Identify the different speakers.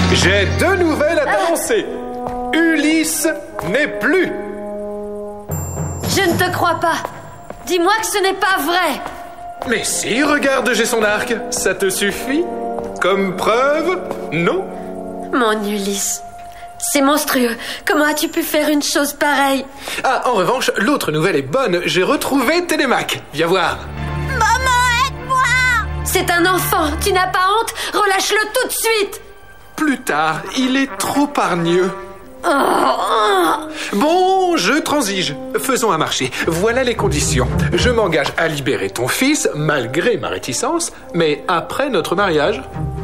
Speaker 1: J'ai deux nouvelles à t'annoncer. Ulysse n'est plus.
Speaker 2: Je ne te crois pas. Dis-moi que ce n'est pas vrai.
Speaker 1: Mais si, regarde, j'ai son arc. Ça te suffit? Comme preuve, non?
Speaker 2: Mon Ulysse, c'est monstrueux. Comment as-tu pu faire une chose pareille?
Speaker 1: Ah, en revanche, l'autre nouvelle est bonne. J'ai retrouvé Télémaque. Viens voir.
Speaker 3: Maman, aide-moi!
Speaker 2: C'est un enfant. Tu n'as pas honte? Relâche-le tout de suite.
Speaker 1: Plus tard, il est trop hargneux.
Speaker 2: Oh.
Speaker 1: Bon, je transige. Faisons un marché. Voilà les conditions. Je m'engage à libérer ton fils, malgré ma réticence, mais après notre mariage.